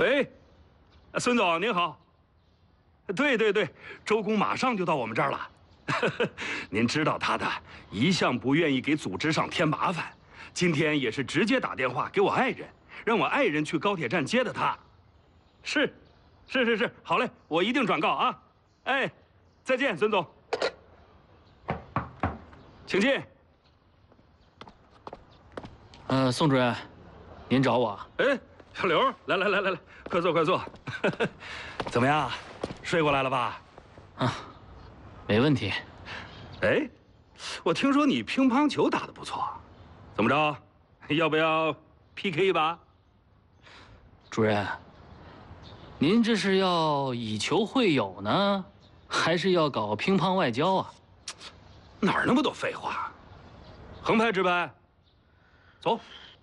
喂，孙总您好。对，周公马上就到我们这儿了。您知道他的，一向不愿意给组织上添麻烦。今天也是直接打电话给我爱人，让我爱人去高铁站接的他。是，好嘞，我一定转告啊。哎，再见，孙总。请进。 宋主任，您找我？ 哎，小刘，来，快坐。怎么样，睡过来了吧？ 啊，没问题。 哎，我听说你乒乓球打得不错，怎么着？要不要 PK 一把？ 主任，您这是要以球会友呢，还是要搞乒乓外交啊？ 哪儿那么多废话？横拍直拍，走。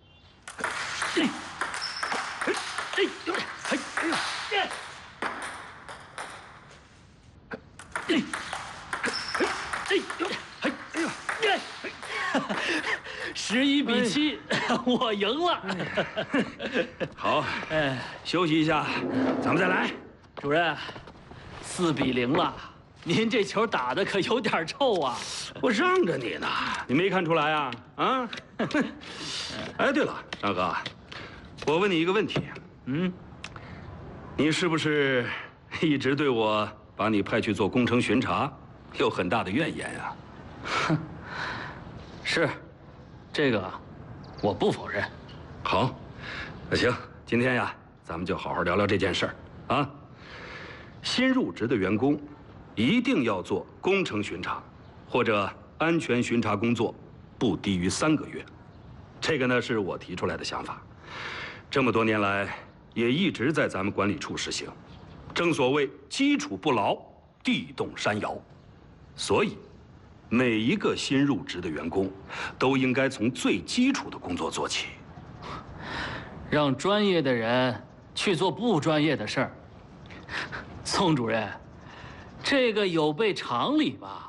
11比7，我赢了。 好，休息一下，咱们再来。 主任，4比0了，您这球打的可有点臭啊！ 我让着你呢，你没看出来啊？啊？哎，对了，张哥，我问你一个问题，你是不是一直对我把你派去做工程巡查有很大的怨言呀？ 哼，是，这个我不否认。 好，那行，今天呀，咱们就好好聊聊这件事儿啊。新入职的员工一定要做工程巡查或者安全巡查工作，不低于3个月。这个呢是我提出来的想法，这么多年来也一直在咱们管理处实行。正所谓基础不牢，地动山摇，所以每一个新入职的员工都应该从最基础的工作做起。 让专业的人去做不专业的事儿，宋主任，这个有悖常理吧？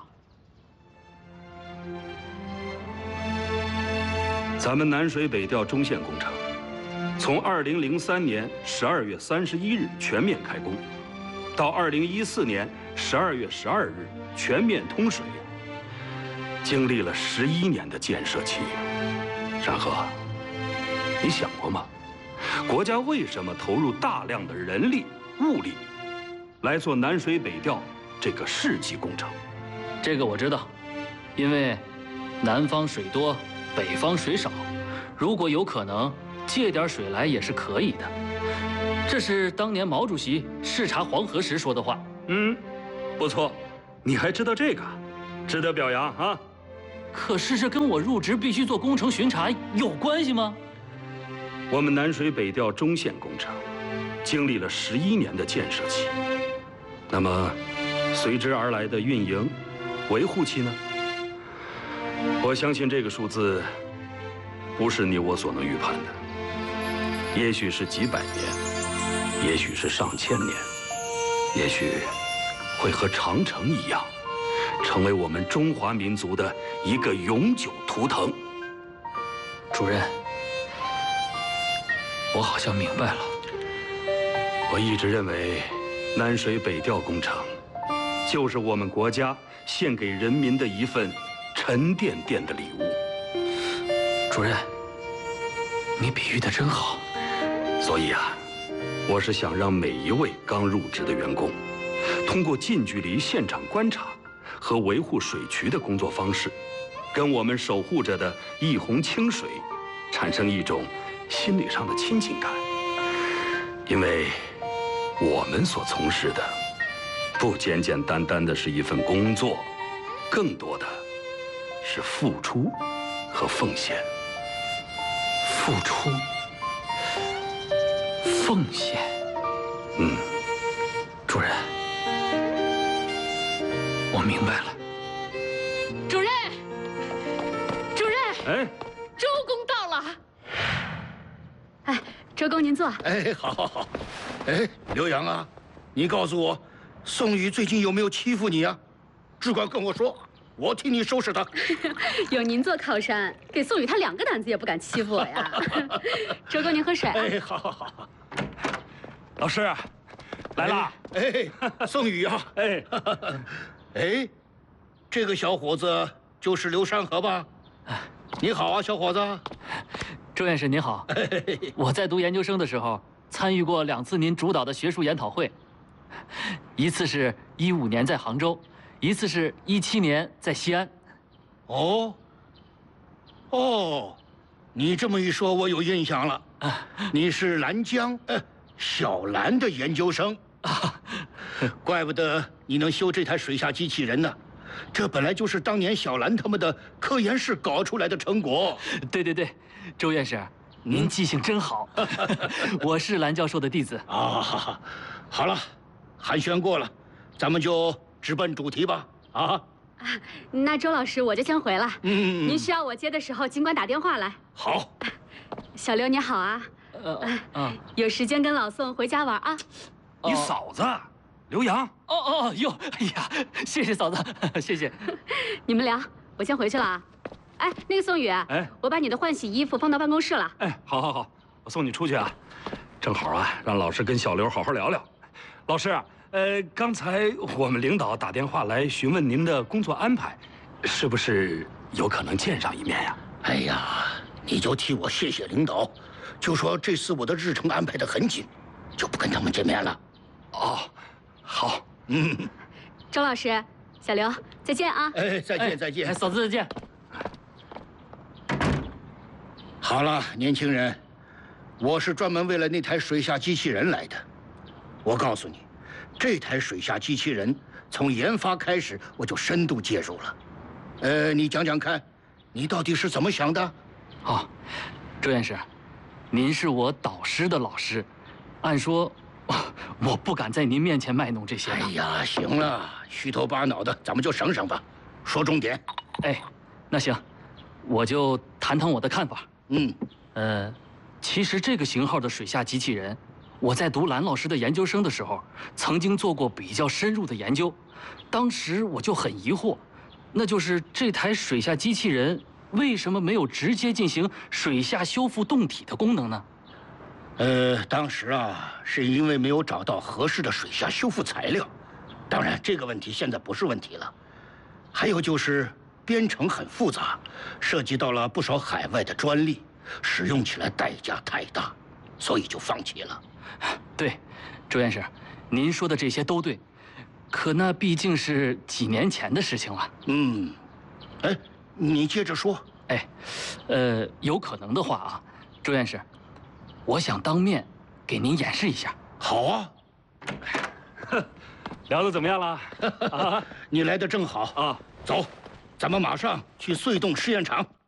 咱们南水北调中线工程，从2003年12月31日全面开工，到2014年12月12日全面通水，经历了11年的建设期。山河，你想过吗？国家为什么投入大量的人力物力来做南水北调这个世纪工程？ 这个我知道，因为南方水多，北方水少，如果有可能借点水来也是可以的。这是当年毛主席视察黄河时说的话。 不错，你还知道这个，值得表扬啊。 可是这跟我入职必须做工程巡查有关系吗？ 我们南水北调中线工程经历了11年的建设期，那么随之而来的运营、维护期呢？我相信这个数字不是你我所能预判的，也许是几百年，也许是上千年，也许会和长城一样，成为我们中华民族的一个永久图腾。 主任，我好像明白了。 我一直认为，南水北调工程就是我们国家献给人民的一份沉甸甸的礼物。 主任，你比喻得真好。 所以啊，我是想让每一位刚入职的员工，通过近距离现场观察和维护水渠的工作方式，跟我们守护着的一泓清水产生一种心理上的亲近感。因为我们所从事的不简简单单的是一份工作，更多的是付出和奉献。 付出、奉献。主任，我明白了。 主任，主任， 哎， 周公到了。哎，周公您坐。 哎，好。哎，刘洋啊，你告诉我，宋宇最近有没有欺负你啊？只管跟我说，我替你收拾他。 有您做靠山，给宋宇他2个胆子也不敢欺负我呀。周公您喝水啊。 哎，好。 老师，来啦！ 哎，宋宇啊， 哎， 哎，这个小伙子就是刘山河吧？你好啊，小伙子。 周院士您好，我在读研究生的时候参与过2次您主导的学术研讨会，一次是15年在杭州，一次是17年在西安。 哦，你这么一说，我有印象了。你是兰江小兰的研究生啊，怪不得你能修这台水下机器人呢。这本来就是当年小兰他们的科研室搞出来的成果。 对，周院士，您记性真好。我是兰教授的弟子啊。好了，寒暄过了，咱们就直奔主题吧。 那周老师我就先回了。您需要我接的时候，尽管打电话来。 好。 小刘你好啊。有时间跟老宋回家玩啊。 你嫂子刘洋。 哟，哎呀，谢谢嫂子，谢谢。 你们聊，我先回去了啊。哎，那个宋宇，我把你的换洗衣服放到办公室了。 哎，好，我送你出去啊。正好啊，让老师跟小刘好好聊聊。老师，刚才我们领导打电话来询问您的工作安排，是不是有可能见上一面呀？ 哎呀，你就替我谢谢领导，就说这次我的日程安排得很紧，就不跟他们见面了。 好。 周老师，小刘，再见啊！ 哎，再见。 嫂子再见。 好了，年轻人，我是专门为了那台水下机器人来的。我告诉你，这台水下机器人从研发开始我就深度介入了。你讲讲看，你到底是怎么想的？ 周院士，您是我导师的老师，按说我不敢在您面前卖弄这些。 哎呀，行了，虚头巴脑的，咱们就省省吧，说重点。 哎，那行，我就谈谈我的看法。其实这个型号的水下机器人，我在读兰老师的研究生的时候，曾经做过比较深入的研究。当时我就很疑惑，那就是这台水下机器人为什么没有直接进行水下修复动体的功能呢？ 当时是因为没有找到合适的水下修复材料。当然，这个问题现在不是问题了。还有就是编程很复杂，涉及到了不少海外的专利，使用起来代价太大，所以就放弃了。 对，周院士，您说的这些都对，可那毕竟是几年前的事情了。 你接着说。 有可能的话周院士，我想当面给您演示一下。 好啊。 聊得怎么样了？ 你来的正好。走，咱们马上去隧洞试验场。